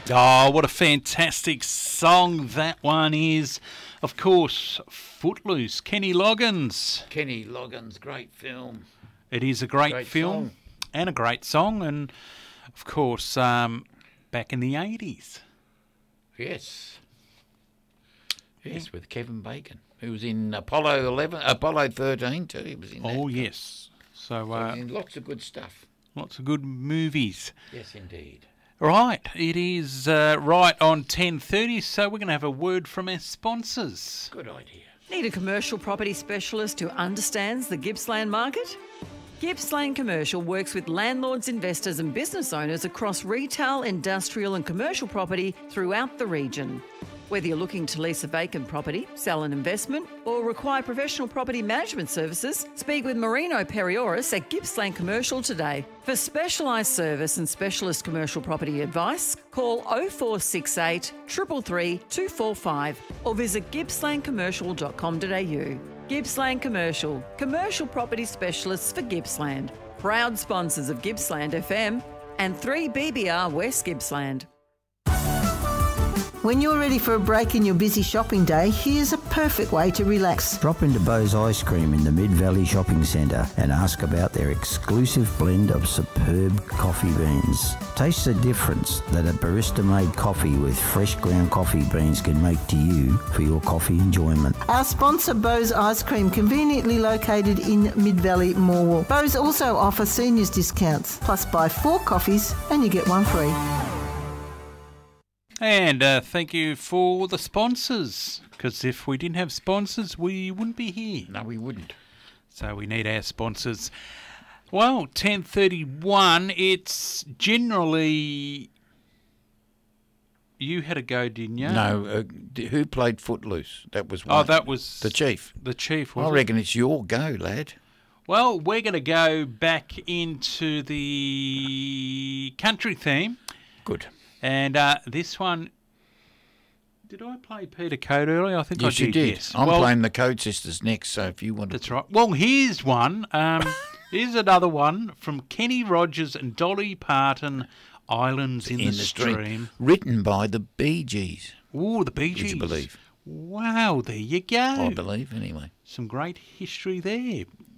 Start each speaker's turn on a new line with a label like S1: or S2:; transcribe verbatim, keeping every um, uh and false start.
S1: Oh, what a fantastic song that one is. Of course, Footloose, Kenny Loggins.
S2: Kenny Loggins, great film.
S1: It is a great,
S2: Great
S1: film
S2: song.
S1: and a great song. And, of course, um, back in the eighties.
S2: Yes. Yes, with Kevin Bacon, who was in Apollo eleven, Apollo thirteen too. He was in that.
S1: Oh, yes. So,
S2: So
S1: uh,
S2: in lots of good stuff.
S1: lots of good movies.
S2: Yes, indeed.
S1: Right, it is uh, right on ten thirty, so we're going to have a word from our sponsors.
S2: Good idea.
S3: Need a commercial property specialist who understands the Gippsland market? Gippsland Commercial works with landlords, investors and business owners across retail, industrial and commercial property throughout the region. Whether you're looking to lease a vacant property, sell an investment or require professional property management services, speak with Marino Perioris at Gippsland Commercial today. For specialised service and specialist commercial property advice, call oh four six eight, three three three, two four five or visit gippsland commercial dot com dot a u. Gippsland Commercial, commercial property specialists for Gippsland. Proud sponsors of Gippsland F M and three B B R West Gippsland.
S4: When you're ready for a break in your busy shopping day, here's a perfect way to relax.
S5: Drop into Bo's Ice Cream in the Mid-Valley Shopping Centre and ask about their exclusive blend of superb coffee beans. Taste the difference that a barista-made coffee with fresh ground coffee beans can make to you for your coffee enjoyment.
S4: Our sponsor, Bo's Ice Cream, conveniently located in Mid-Valley, Morwell. Bo's also offer seniors discounts, plus buy four coffees and you get one free.
S1: And uh, thank you for the sponsors, because if we didn't have sponsors, we wouldn't be here.
S2: No, we wouldn't.
S1: So we need our sponsors. Well, ten thirty-one, it's generally... You had a go, didn't you?
S2: No, uh, d- who played Footloose? That was one.
S1: Oh, that was...
S2: the Chief.
S1: The Chief,
S2: I
S1: was it?
S2: reckon it's your go, lad.
S1: Well, we're going to go back into the country theme.
S2: Good.
S1: And uh, this one, did I play Peter Cote earlier? I think
S2: Yes,
S1: I did.
S2: you did.
S1: Yes.
S2: I'm
S1: well,
S2: playing the Code Sisters next, so if you want to...
S1: That's right. Well, here's one. Um, here's another one from Kenny Rogers and Dolly Parton, Islands in,
S2: In
S1: the,
S2: the
S1: Stream.
S2: Stream. Written by the Bee Gees,
S1: Ooh, the Bee Gees.
S2: would you believe?
S1: Wow, there you go.
S2: I believe, anyway.
S1: Some great history there.